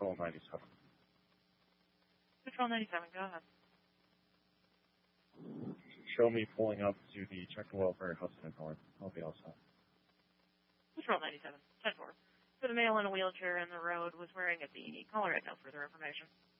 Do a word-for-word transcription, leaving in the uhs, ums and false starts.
Patrol ninety-seven. Patrol ninety-seven, go ahead. Show me pulling up to the Checker Welfare Hudson and North. I'll be all set. Patrol ninety-seven, ten four. So the male in a wheelchair in the road was wearing a beanie. Caller had no further information.